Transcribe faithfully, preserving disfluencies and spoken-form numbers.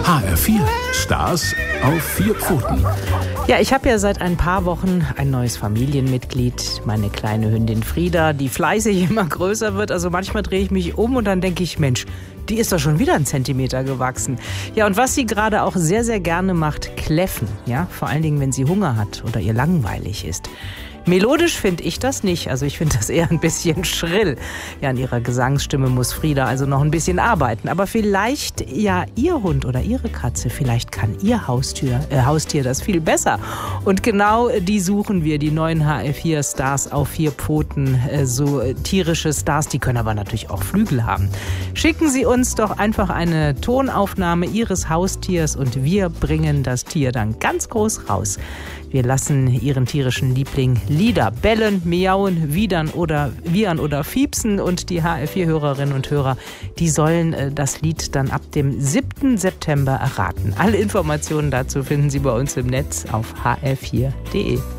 H R vier Stars auf vier Pfoten. Ja, ich habe ja seit ein paar Wochen ein neues Familienmitglied, meine kleine Hündin Frieda, die fleißig immer größer wird. Also manchmal drehe ich mich um und dann denke ich, Mensch, die ist doch schon wieder einen Zentimeter gewachsen. Ja, und was sie gerade auch sehr, sehr gerne macht, kläffen. Ja, vor allen Dingen, wenn sie Hunger hat oder ihr langweilig ist. Melodisch finde ich das nicht, also ich finde das eher ein bisschen schrill. Ja, an ihrer Gesangsstimme muss Frieda also noch ein bisschen arbeiten. Aber vielleicht, ja, ihr Hund oder ihre Katze, vielleicht kann ihr Haustier, äh, Haustier das viel besser. Und genau die suchen wir, die neuen H R vier Stars auf vier Pfoten, äh, so äh, tierische Stars, die können aber natürlich auch Flügel haben. Schicken Sie uns doch einfach eine Tonaufnahme Ihres Haustiers und wir bringen das Tier dann ganz groß raus. Wir lassen Ihren tierischen Liebling Lieder bellen, miauen, widern oder wiehern oder fiepsen und die H R vier Hörerinnen und Hörer, die sollen äh, das Lied dann ab dem siebten September erraten. Alle Informationen dazu finden Sie bei uns im Netz auf h r vier punkt d e.